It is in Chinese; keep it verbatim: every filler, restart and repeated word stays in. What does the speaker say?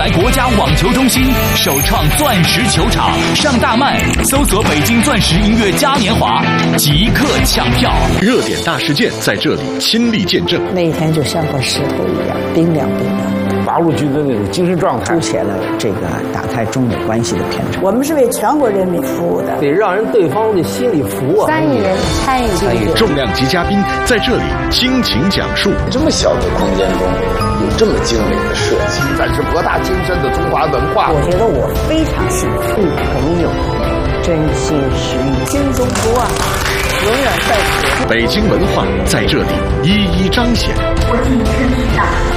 台国家网球中心首创钻石球场，上大麦搜索北京钻石音乐嘉年华，即刻抢票。 热点大事件在这里亲历见证， 那一天就像块石头一样冰凉冰凉。 八路军的那种精神状态， 凸显了这个打开中美关系的偏差。 我们是为全国人民服务的， 得让人对方的心里服啊。 三亿人参与参与， 重量级嘉宾在这里倾情讲述。 这么小的空间中有这么精美的设计， 展示博大精深的中华文化。 我觉得我非常幸福，朋友真心实意，心中不忘，永远在此。 北京文化在这里一一彰显。 国际知识大。